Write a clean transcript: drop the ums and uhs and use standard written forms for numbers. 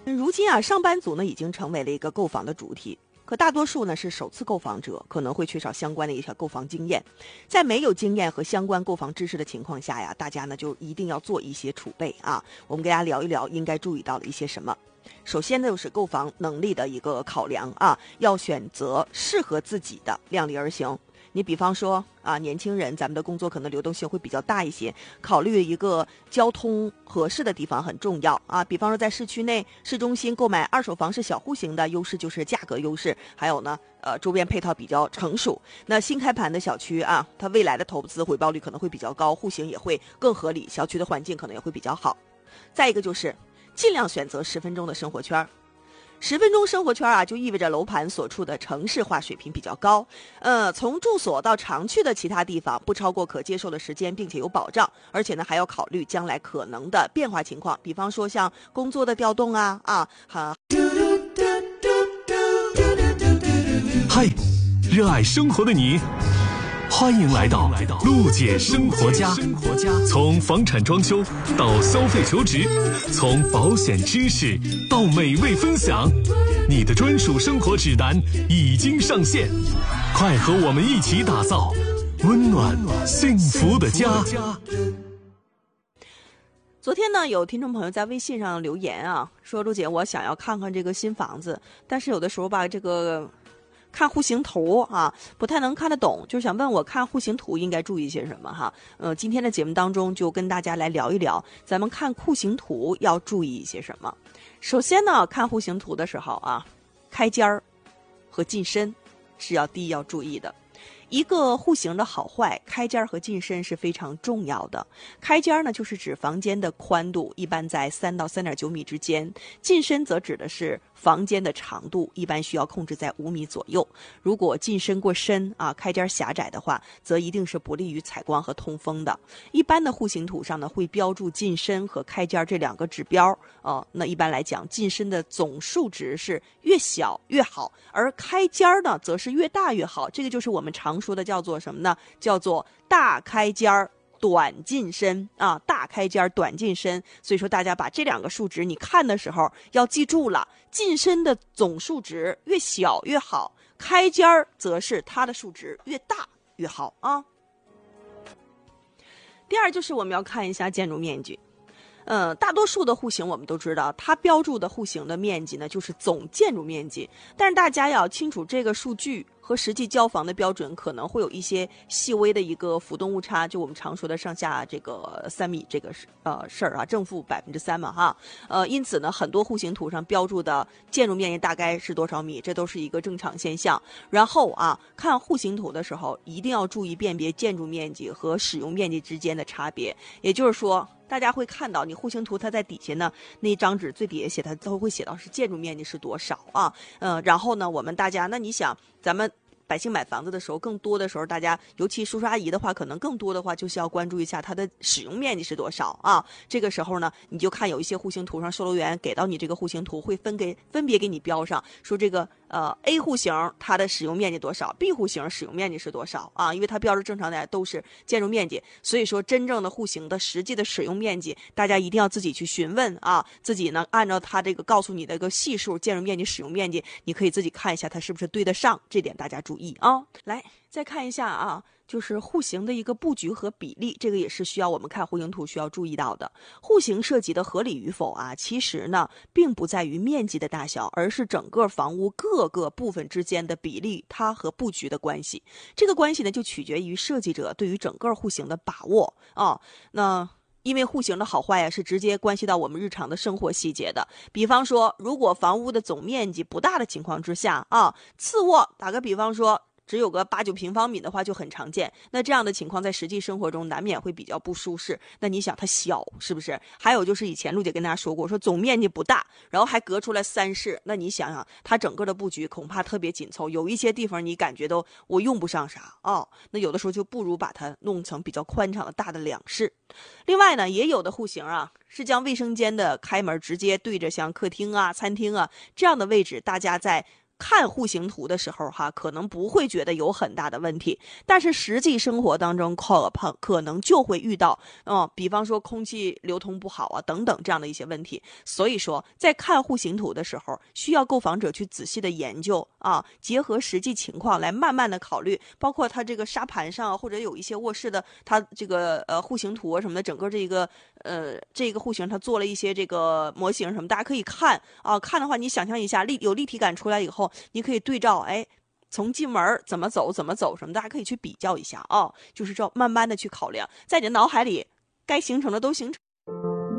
如今啊，上班族呢已经成为了一个购房的主体。可大多数呢是首次购房者，可能会缺少相关的一些购房经验。在没有经验和相关购房知识的情况下呀，大家呢就一定要做一些储备啊。我们跟大家聊一聊应该注意到的一些什么。首先呢，就是购房能力的一个考量啊，要选择适合自己的，量力而行。你比方说啊，年轻人咱们的工作可能流动性会比较大一些，考虑一个交通合适的地方很重要啊。比方说在市区内、市中心购买二手房是小户型的，优势就是价格优势，还有呢，周边配套比较成熟。那新开盘的小区啊，它未来的投资回报率可能会比较高，户型也会更合理，小区的环境可能也会比较好。再一个就是尽量选择10分钟的生活圈。10分钟生活圈啊，就意味着楼盘所处的城市化水平比较高。从住所到常去的其他地方不超过可接受的时间，并且有保障。而且呢，还要考虑将来可能的变化情况，比方说像工作的调动嗨，热爱生活的你，欢迎来到陆姐生活家。从房产装修到消费求职，从保险知识到美味分享，你的专属生活指南已经上线，快和我们一起打造温暖幸福的家。 昨天呢，有听众朋友在微信上留言啊，说陆姐，我想要看看这个新房子，但是有的时候吧，这个看户型图啊，不太能看得懂，就想问我看户型图应该注意些什么哈？今天的节目当中就跟大家来聊一聊，咱们看户型图要注意一些什么。首先呢，看户型图的时候啊，开间儿和进深是第一要注意的。一个户型的好坏，开间和进深是非常重要的。开间呢，就是指房间的宽度一般在3到3.9米之间；进深则指的是房间的长度，一般需要控制在5米左右。如果进深过深啊，开间狭窄的话，则一定是不利于采光和通风的。一般的户型图上呢，会标注进深和开间这2个指标。那一般来讲，进深的总数值是越小越好，而开间呢，则是越大越好。这个就是我们常说的叫做什么呢？叫做大开间短进深啊，大开间短进深。所以说大家把这2个数值你看的时候要记住了，进深的总数值越小越好，开间则是它的数值越大越好啊。第二就是我们要看一下建筑面积。大多数的户型我们都知道，它标注的户型的面积呢就是总建筑面积，但是大家要清楚这个数据和实际交房的标准可能会有一些细微的一个浮动误差，就我们常说的上下这个3米这个事儿啊，正负3%嘛哈。因此呢，很多户型图上标注的建筑面积大概是多少米，这都是一个正常现象。然后啊，看户型图的时候一定要注意辨别建筑面积和使用面积之间的差别，也就是说大家会看到你户型图它在底下呢，那张纸最底下写它都会写到是建筑面积是多少啊。然后呢，我们大家那你想咱们百姓买房子的时候，更多的时候大家尤其叔叔阿姨的话，可能更多的话就是要关注一下它的使用面积是多少啊。这个时候呢，你就看有一些户型图上售楼员给到你这个户型图会分别给你标上，说这个A 户型它的使用面积多少， B 户型使用面积是多少啊？因为它标着正常的都是建筑面积，所以说真正的户型的实际的使用面积，大家一定要自己去询问啊，自己呢按照它这个告诉你的一个系数，建筑面积、使用面积，你可以自己看一下它是不是对得上，这点大家注意啊。来再看一下啊，就是户型的一个布局和比例，这个也是需要我们看户型图需要注意到的。户型设计的合理与否啊，其实呢并不在于面积的大小，而是整个房屋各个部分之间的比例，它和布局的关系。这个关系呢就取决于设计者对于整个户型的把握啊。那因为户型的好坏呀，是直接关系到我们日常的生活细节的。比方说，如果房屋的总面积不大的情况之下啊，次卧打个比方说只有个8、9平方米的话就很常见，那这样的情况在实际生活中难免会比较不舒适。那你想它小是不是？还有就是以前陆姐跟大家说过，说总面积不大，然后还隔出来3室，那你想想它整个的布局恐怕特别紧凑，有一些地方你感觉都我用不上啥那有的时候就不如把它弄成比较宽敞的大的2室。另外呢，也有的户型啊是将卫生间的开门直接对着像客厅啊、餐厅啊这样的位置，大家在看户型图的时候可能不会觉得有很大的问题，但是实际生活当中可能就会遇到比方说空气流通不好等等这样的一些问题。所以说在看户型图的时候，需要购房者去仔细的研究结合实际情况来慢慢的考虑，包括它这个沙盘上或者有一些卧室的它这个户型图什么的，整个这个户型它做了一些这个模型什么，大家可以看看的话你想象一下有立体感出来以后，你可以对照从进门怎么走什么，大家可以去比较一下就是说慢慢的去考量，在你的脑海里该形成的都形成。